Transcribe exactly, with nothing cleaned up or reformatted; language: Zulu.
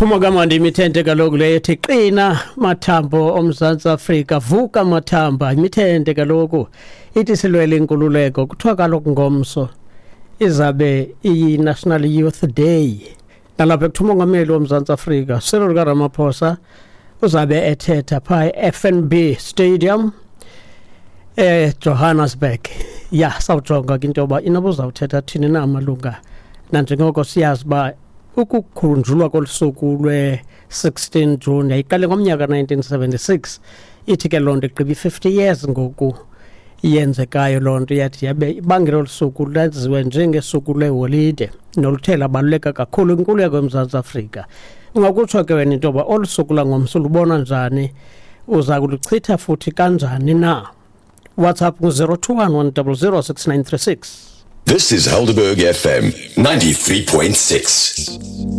Phuma kamandi imithente kaloku le ethi qina mathambo oMzantsi Afrika, vuka mathamba. Imithente kaloku ithi silwele inkululeko, kuthiwa kaloku ngomso izabe iyi-National Youth Day. Nalapha kuthi umongameli woMzantsi Afrika Cyril Ramaphosa uzabe ethetha phaa e-F N B Stadium eJohannesburg. Ya sawujonga ke into yoba inoba uzawuthetha thini na malunga nanjengoko siyazi uba ukukhunjulwa kolusuku lwe-sixteen June yayiqale ngomnyaka nineteen seventy-six. Ithi ke loo nto igqiba i-fifty years ngoku yenzekayo loo nto, yathi yabe ibangela olu suku lenziwe njengesuku lweholide noluthe labaluleka kakhulu inkululeko yoMzantsi Afrika. Ungakutsho ke wena into yoba olu suku langomso lubona njani, uza kuluchitha futhi kanjani na? WhatsApp zero two one one zero zero six nine three six. This is Helderberg F M ninety-three point six.